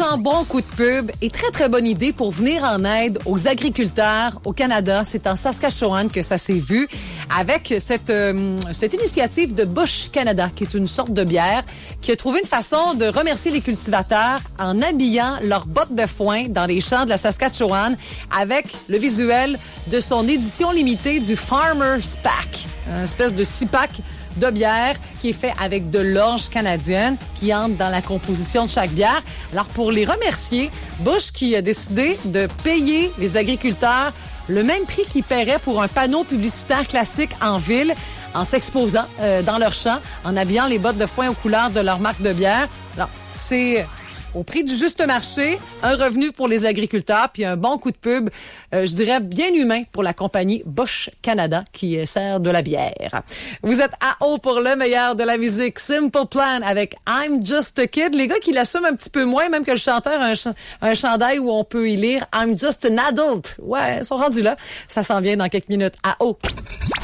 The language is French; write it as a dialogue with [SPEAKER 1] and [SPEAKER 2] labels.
[SPEAKER 1] excellent bon coup de pub et très, très bonne idée pour venir en aide aux agriculteurs au Canada. C'est en Saskatchewan que ça s'est vu avec cette initiative de Bush Canada, qui est une sorte de bière, qui a trouvé une façon de remercier les cultivateurs en habillant leurs bottes de foin dans les champs de la Saskatchewan avec le visuel de son édition limitée du Farmer's Pack, une espèce de 6-pack de bière qui est fait avec de l'orge canadienne qui entre dans la composition de chaque bière. Alors, pour les remercier, Bush qui a décidé de payer les agriculteurs le même prix qu'ils paieraient pour un panneau publicitaire classique en ville, en s'exposant dans leur champ, en habillant les bottes de foin aux couleurs de leur marque de bière. Alors, c'est au prix du juste marché, un revenu pour les agriculteurs, puis un bon coup de pub, je dirais bien humain pour la compagnie Bush Canada qui sert de la bière. Vous êtes à haut pour le meilleur de la musique. Simple Plan avec I'm Just a Kid. Les gars qui l'assument un petit peu moins, même que le chanteur a un chandail où on peut y lire I'm Just an Adult. Ouais, ils sont rendus là. Ça s'en vient dans quelques minutes à haut.